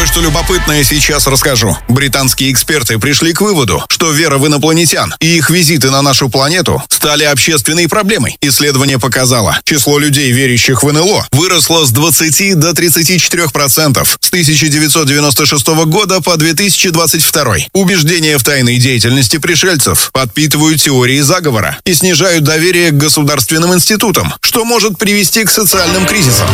Кое-что любопытное сейчас расскажу. Британские эксперты пришли к выводу, что вера в инопланетян и их визиты на нашу планету стали общественной проблемой. Исследование показало, число людей, верящих в НЛО, выросло с 20 до 34% с 1996 года по 2022. Убеждения в тайной деятельности пришельцев подпитывают теории заговора и снижают доверие к государственным институтам, что может привести к социальным кризисам.